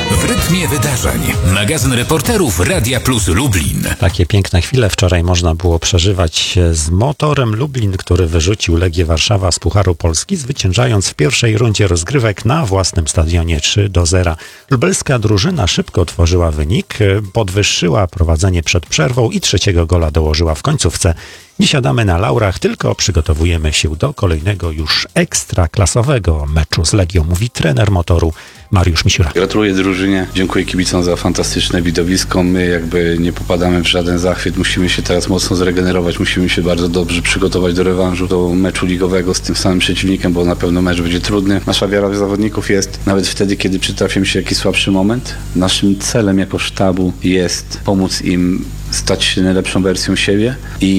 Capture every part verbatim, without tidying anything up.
W rytmie wydarzeń. Magazyn reporterów Radia Plus Lublin. Takie piękne chwile wczoraj można było przeżywać z Motorem Lublin, który wyrzucił Legię Warszawa z Pucharu Polski, zwyciężając w pierwszej rundzie rozgrywek na własnym stadionie trzy do zera. Lubelska drużyna szybko otworzyła wynik, podwyższyła prowadzenie przed przerwą i trzeciego gola dołożyła w końcówce. Nie siadamy na laurach, tylko przygotowujemy się do kolejnego już ekstraklasowego meczu z Legią, mówi trener Motoru Mariusz Misiura. Gratuluję drużynie, dziękuję kibicom za fantastyczne widowisko. My jakby nie popadamy w żaden zachwyt, musimy się teraz mocno zregenerować, musimy się bardzo dobrze przygotować do rewanżu, do meczu ligowego z tym samym przeciwnikiem, bo na pewno mecz będzie trudny. Nasza wiara w zawodników jest nawet wtedy, kiedy przytrafi mi się jakiś słabszy moment. Naszym celem jako sztabu jest pomóc im stać się najlepszą wersją siebie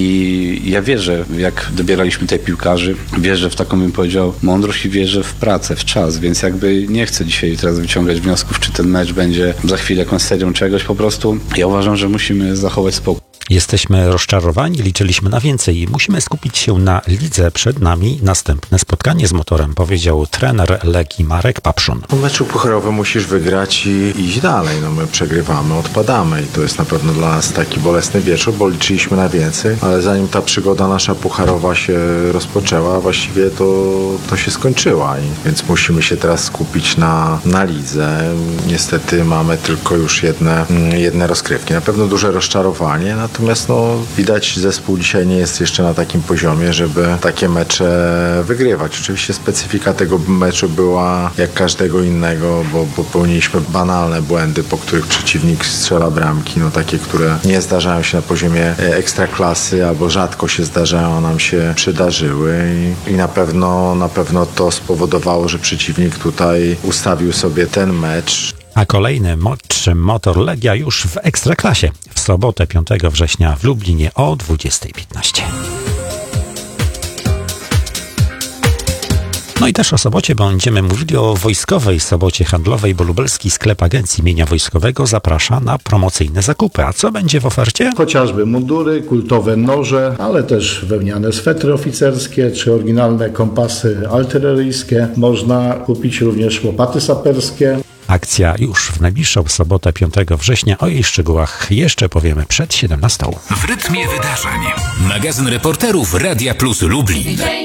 i ja wierzę, jak dobieraliśmy tej piłkarzy, wierzę w taką, bym powiedział, mądrość i wierzę w pracę, w czas, więc jakby nie chcę dzisiaj teraz wyciągać wniosków, czy ten mecz będzie za chwilę jakąś serią czegoś, po prostu ja uważam, że musimy zachować spokój. Jesteśmy rozczarowani, liczyliśmy na więcej i musimy skupić się na lidze. Przed nami następne spotkanie z Motorem, powiedział trener Legii Marek Papszun. W meczu pucharowym musisz wygrać i iść dalej. No my przegrywamy, odpadamy i to jest na pewno dla nas taki bolesny wieczór, bo liczyliśmy na więcej, ale zanim ta przygoda nasza pucharowa się rozpoczęła, właściwie to, to się skończyła. I więc musimy się teraz skupić na, na lidze. Niestety mamy tylko już jedne, jedne rozgrywki. Na pewno duże rozczarowanie, natomiast no, widać, zespół dzisiaj nie jest jeszcze na takim poziomie, żeby takie mecze wygrywać. Oczywiście specyfika tego meczu była jak każdego innego, bo popełniliśmy banalne błędy, po których przeciwnik strzela bramki, no takie, które nie zdarzają się na poziomie ekstraklasy albo rzadko się zdarzają, a nam się przydarzyły i, i na pewno, na pewno to spowodowało, że przeciwnik tutaj ustawił sobie ten mecz. A kolejny mecz Motor Legia już w Ekstraklasie. W sobotę piątego września w Lublinie o dwudziesta piętnaście. No i też o sobocie będziemy mówili o wojskowej sobocie handlowej, bo lubelski sklep Agencji Mienia Wojskowego zaprasza na promocyjne zakupy. A co będzie w ofercie? Chociażby mundury, kultowe noże, ale też wełniane swetry oficerskie, czy oryginalne kompasy artyleryjskie. Można kupić również łopaty saperskie. Akcja już w najbliższą sobotę piątego września. O jej szczegółach jeszcze powiemy przed siedemnastą. W rytmie wydarzeń. Magazyn reporterów Radia Plus Lublin.